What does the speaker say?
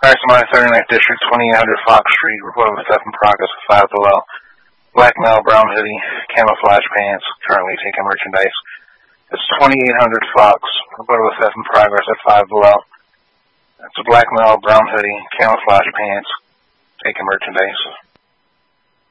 Maximize 39th District, 2800 Fox Street, report of theft in progress at 5 below. Black male, brown hoodie, camouflage pants, currently taking merchandise. It's 2800 Fox, report of theft in progress at 5 below. It's a black male, brown hoodie, camouflage pants, taking merchandise.